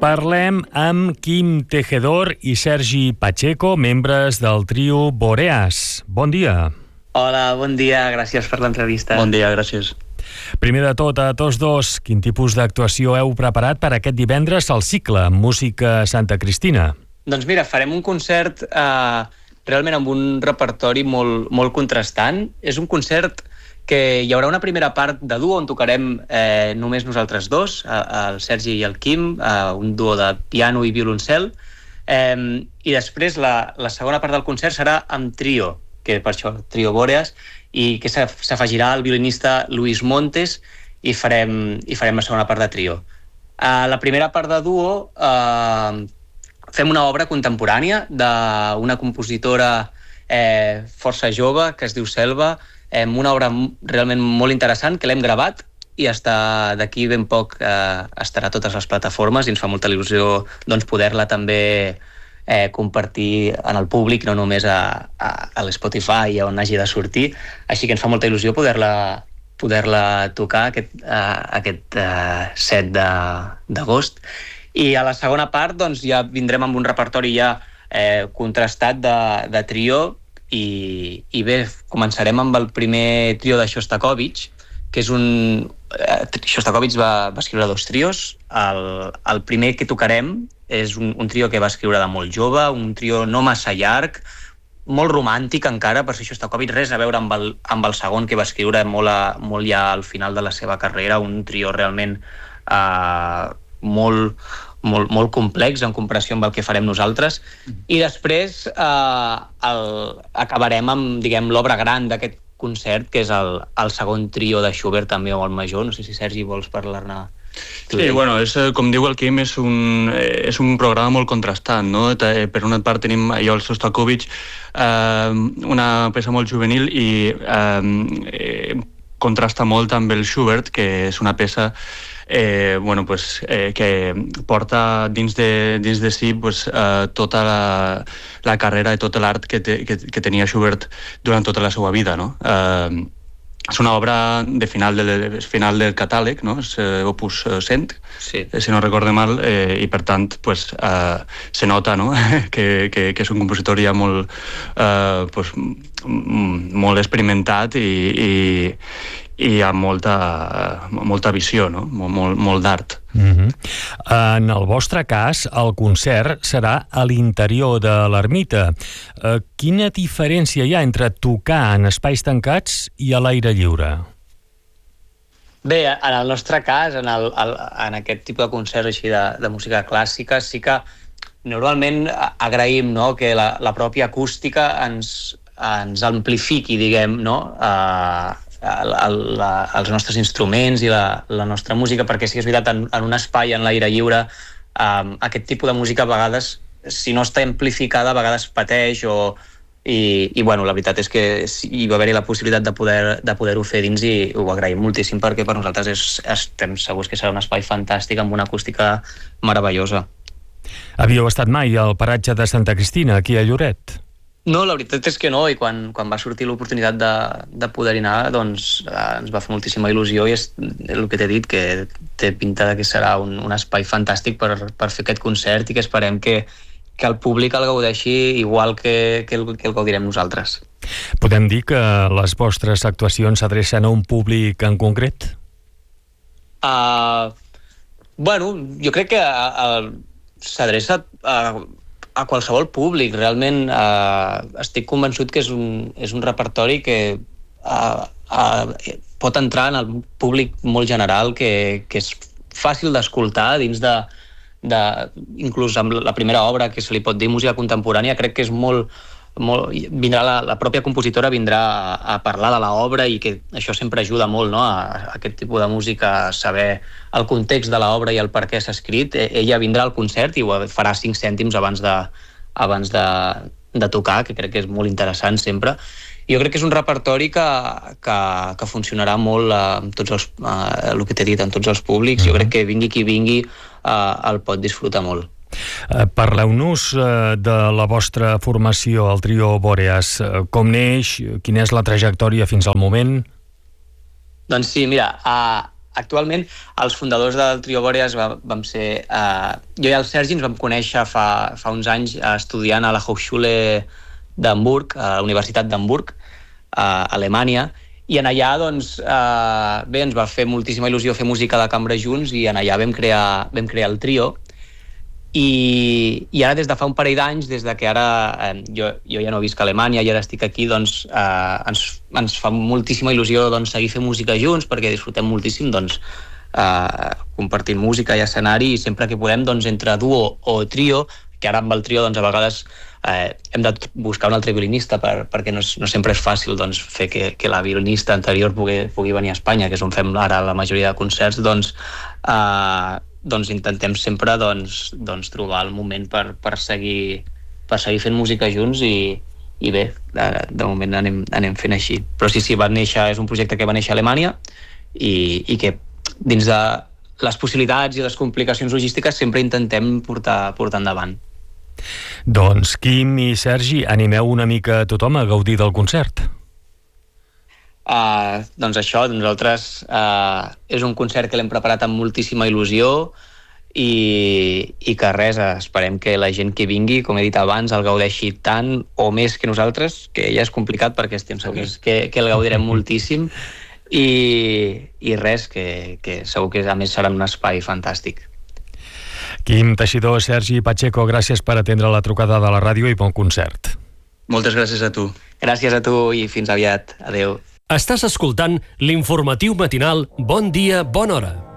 Parlem amb Quim Tejedor i Sergi Pacheco, membres del trio Boreas. Bon dia. Hola, bon dia, gràcies per l'entrevista. Bon dia, gràcies. Primer de tot, a tots dos, quin tipus d'actuació heu preparat per aquest divendres al cicle Música Santa Cristina? Doncs mira, farem un concert realment amb un repertori molt contrastant. És un concert que hi haurà una primera part de duo on tocarem només nosaltres dos, el Sergi i el Quim, un duo de piano i violoncel, i després la segona part del concert serà amb trio, que per això trio Boreas, i que s'afegirà el violinista Luis Montes i farem la segona part de trio. A la primera part de duo fem una obra contemporània d'una compositora força jove que es diu Selva, una obra realment molt interessant que l'hem gravat i d'aquí ben poc estarà a totes les plataformes i ens fa molta il·lusió poder-la també compartir en el públic, no només a l'Spotify on hagi de sortir, així que ens fa molta il·lusió poder-la tocar aquest 7 d'agost. I a la segona part ja vindrem amb un repertori ja contrastat de trio. I bé, començarem amb el primer trio de Shostakovich, que és Shostakovich va escriure 2 trios. El primer que tocarem és un trio que va escriure de molt jove, un trio no massa llarg, molt romàntic encara, per ser Shostakovich, res a veure amb el segon que va escriure molt ja al final de la seva carrera, un trio realment molt complex en comparació amb el que farem nosaltres. I després acabarem amb, diguem, l'obra gran d'aquest concert, que és el segon trio de Schubert, també molt major. No sé si, Sergi, vols parlar-ne? Sí, bueno, com diu el Quim, és un programa molt contrastant, no? Per una part tenim allò el Shostakovich, una peça molt juvenil, i contrasta molt amb el Schubert, que és una peça que porta dins de si tota la carrera i tot l'art que tenia Schubert durant tota la seva vida, no? És una obra de final del catàleg, no? És opus 100, sí. Si no recorde mal, i per tant se nota, no? que és un compositor ja molt experimentat i amb molta visió, no? Molt d'art. En el vostre cas, el concert serà a l'interior de l'ermita. Quina diferència hi ha entre tocar en espais tancats i a l'aire lliure? Bé, en el nostre cas, en aquest tipus de concerts així de música clàssica, sí que normalment agraïm, no?, que la pròpia acústica ens amplifiqui, diguem, no?, els nostres instruments i la nostra música, perquè sí que és veritat, en un espai en l'aire lliure aquest tipus de música a vegades, si no està amplificada, a vegades pateix i bueno, la veritat és que hi va haver-hi la possibilitat de poder-ho fer dins i ho agraïm moltíssim, perquè per nosaltres estem segurs que serà un espai fantàstic amb una acústica meravellosa. Havíeu estat mai al paratge de Santa Cristina, aquí a Lloret? No, la veritat és que no, i quan va sortir l'oportunitat de poder-hi anar, doncs ens va fer moltíssima il·lusió, i és el que t'he dit, que té pinta que serà un espai fantàstic per fer aquest concert, i que esperem que el públic el gaudeixi igual que el gaudirem nosaltres. Podem dir que les vostres actuacions s'adrecen a un públic en concret? Bueno, jo crec que s'adreça a qualsevol públic. Realment estic convençut que és un repertori que pot entrar en el públic molt general, que és fàcil d'escoltar dins inclús amb la primera obra, que se li pot dir música contemporània. Crec que és vindrà la pròpia compositora vindrà a parlar de l'obra, i que això sempre ajuda molt, no?, a aquest tipus de música, a saber el context de l'obra i el per què s'ha escrit. Ella vindrà al concert i ho farà 5 cèntims abans de tocar, que crec que és molt interessant sempre. Jo crec que és un repertori que funcionarà molt amb tots el que t'he dit, en tots els públics. Jo crec que vingui qui vingui el pot disfrutar molt. Parleu-nos de la vostra formació, el trio Boreas. Com neix? Quina és la trajectòria fins al moment? Doncs sí, mira, actualment els fundadors del Trio Bòreas vam ser... jo i el Sergi ens vam conèixer fa uns anys estudiant a la Hochschule d'Hamburg, a la Universitat d'Hamburg, a Alemanya, i en allà, doncs, bé, ens va fer moltíssima il·lusió fer música de cambra junts i en allà vam crear el trio. I ara, des de fa un parell d'anys, des de que ara jo ja no visc a Alemanya i ara estic aquí, doncs ens fa moltíssima il·lusió seguir fent música junts, perquè disfrutem moltíssim compartint música i escenari, i sempre que podem, entre duo o trio, que ara amb el trio a vegades hem de buscar un altre violinista perquè no sempre és fàcil fer que la violinista anterior pugui venir a Espanya, que és on fem ara la majoria de concerts, doncs intentem sempre trobar el moment per seguir fent música junts i bé, de moment anem fent així. Però sí, és un projecte que va néixer a Alemanya i que dins de les possibilitats i les complicacions logístiques sempre intentem portar endavant. Doncs Quim i Sergi, animeu una mica a tothom a gaudir del concert. Doncs això, nosaltres és un concert que l'hem preparat amb moltíssima il·lusió i que res, esperem que la gent que vingui, com he dit abans, el gaudeixi tant o més que nosaltres, que ja és complicat perquè estem segurs que el gaudirem moltíssim i res, que segur que a més serà un espai fantàstic. Quim Teixidor, Sergi Pacheco, gràcies per atendre la trucada de la ràdio i bon concert. Moltes gràcies a tu. Gràcies a tu i fins aviat. Adéu. Estàs escoltant l'informatiu matinal Bon Dia, Bona Hora.